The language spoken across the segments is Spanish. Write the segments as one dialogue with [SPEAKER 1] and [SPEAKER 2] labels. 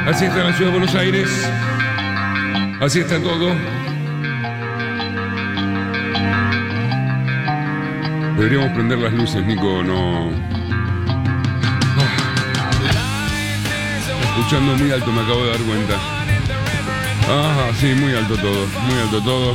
[SPEAKER 1] Así está la ciudad de Buenos Aires. Así está todo. Deberíamos prender las luces, Nico, no. Escuchando muy alto, me acabo de dar cuenta. Sí, muy alto todo, muy alto todo.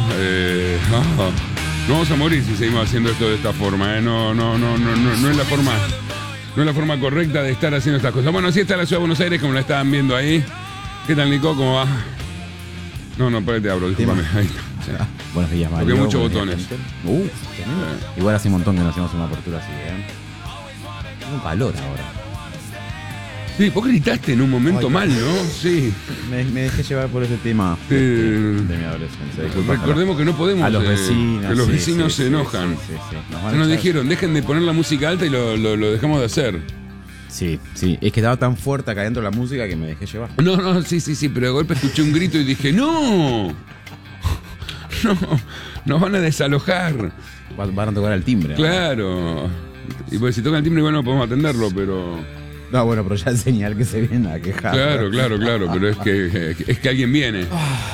[SPEAKER 1] No vamos a morir si seguimos haciendo esto de esta forma, No es la forma. No es la forma correcta de estar haciendo estas cosas. Bueno, así está la ciudad de Buenos Aires, como la estaban viendo ahí. ¿Qué tal, Nico? ¿Cómo va? No, para que te abro, discúlpame. Ahí está. Sí.
[SPEAKER 2] Buenos días, Mario.
[SPEAKER 1] Porque muchos botones.
[SPEAKER 2] Igual hace un montón que no hacemos una apertura así, Tengo calor ahora.
[SPEAKER 1] Sí, vos gritaste en un momento mal, ¿no? Sí.
[SPEAKER 2] Me dejé llevar por ese tema de mi adolescencia. Disculpa,
[SPEAKER 1] recordemos que no podemos.
[SPEAKER 2] A los vecinos.
[SPEAKER 1] Que los vecinos se enojan. Nos dijeron, dejen de poner la música alta y lo dejamos de hacer.
[SPEAKER 2] Sí. Es que estaba tan fuerte acá dentro la música que me dejé llevar.
[SPEAKER 1] No, sí, pero de golpe escuché un grito y dije, ¡no! No, nos van a desalojar.
[SPEAKER 2] Van a tocar el timbre.
[SPEAKER 1] Claro. Y pues si tocan el timbre, bueno, no podemos atenderlo, pero...
[SPEAKER 2] No, bueno, pero ya es señal que se viene a quejar.
[SPEAKER 1] Claro, pero es que alguien viene.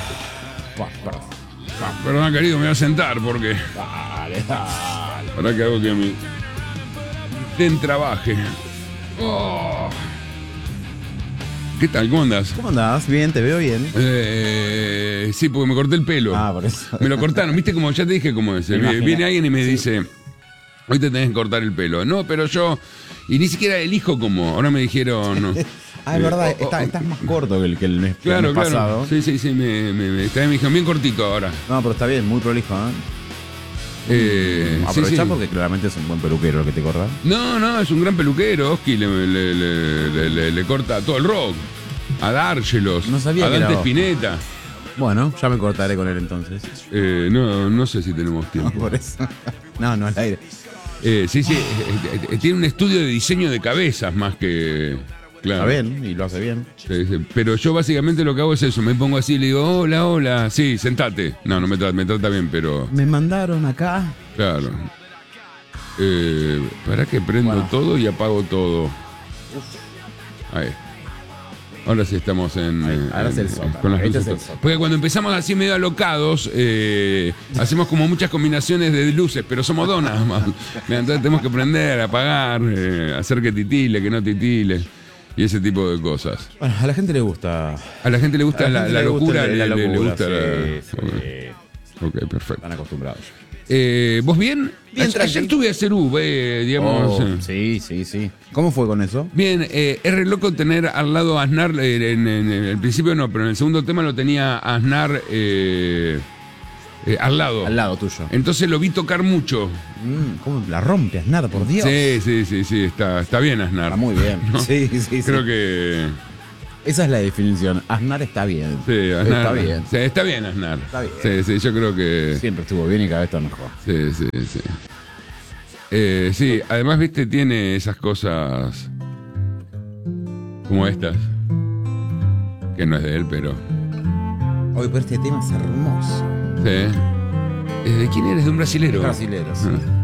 [SPEAKER 1] Perdón, querido, me voy a sentar porque...
[SPEAKER 2] Dale.
[SPEAKER 1] Para que hago que mi... trabaje. ¿Qué tal? ¿Cómo andás?
[SPEAKER 2] ¿Cómo andás? Bien, te veo bien.
[SPEAKER 1] Sí, porque me corté el pelo.
[SPEAKER 2] Por eso.
[SPEAKER 1] Me lo cortaron, ¿viste? Como ya te dije cómo es. Viene alguien y me dice, hoy te tenés que cortar el pelo. No, pero yo... Y ni siquiera elijo como. Ahora me dijeron... No.
[SPEAKER 2] Es verdad, estás más corto que el mes pasado.
[SPEAKER 1] Sí, me dijeron bien cortito ahora.
[SPEAKER 2] No, pero está bien, muy prolijo, Aprovechá porque claramente es un buen peluquero el que te corta.
[SPEAKER 1] No, es un gran peluquero. Oski le corta todo el rock. A Dárgelos.
[SPEAKER 2] No sabía
[SPEAKER 1] a
[SPEAKER 2] que
[SPEAKER 1] Dante
[SPEAKER 2] era
[SPEAKER 1] Spinetta.
[SPEAKER 2] Bueno, ya me cortaré con él entonces.
[SPEAKER 1] No sé si tenemos tiempo.
[SPEAKER 2] Por eso. No, al aire.
[SPEAKER 1] Sí, tiene un estudio de diseño de cabezas más que... Claro.
[SPEAKER 2] Está bien, y lo hace bien.
[SPEAKER 1] Sí. Pero yo básicamente lo que hago es eso, me pongo así y le digo, hola, sí, sentate. No, me trata bien, pero...
[SPEAKER 2] Me mandaron acá.
[SPEAKER 1] Claro. Para que prendo todo y apago todo. Ahí. Ahora sí estamos
[SPEAKER 2] ahora es el sótano.
[SPEAKER 1] Con las luces. Porque cuando empezamos así medio alocados, hacemos como muchas combinaciones de luces, pero somos dos nada más. Entonces tenemos que prender, apagar, hacer que titile, que no titile. Y ese tipo de cosas.
[SPEAKER 2] Bueno, a la gente le gusta.
[SPEAKER 1] A la gente le gusta la locura. Le gusta
[SPEAKER 2] sí.
[SPEAKER 1] Ok, perfecto.
[SPEAKER 2] Están acostumbrados.
[SPEAKER 1] ¿Vos bien? Ayer tuve a Cerú, digamos.
[SPEAKER 2] Sí. ¿Cómo fue con eso?
[SPEAKER 1] Bien, es re loco tener al lado a Aznar. En el principio no, pero en el segundo tema lo tenía a Aznar al lado.
[SPEAKER 2] Al lado tuyo.
[SPEAKER 1] Entonces lo vi tocar mucho.
[SPEAKER 2] ¿Cómo la rompe Aznar, por Dios?
[SPEAKER 1] Sí, está bien Aznar.
[SPEAKER 2] Está muy bien.
[SPEAKER 1] ¿No?
[SPEAKER 2] Sí.
[SPEAKER 1] Creo que...
[SPEAKER 2] Esa es la definición. Aznar está bien.
[SPEAKER 1] Sí, Aznar.
[SPEAKER 2] Está bien.
[SPEAKER 1] Sí, está bien Aznar.
[SPEAKER 2] Está bien.
[SPEAKER 1] Sí, yo creo que...
[SPEAKER 2] Siempre estuvo bien y cada vez está mejor.
[SPEAKER 1] Sí. Sí, además, viste, tiene esas cosas como estas. Que no es de él, pero...
[SPEAKER 2] Oye, pero este tema es hermoso.
[SPEAKER 1] Sí. ¿De quién eres? De un brasilero.
[SPEAKER 2] Brasilero, sí.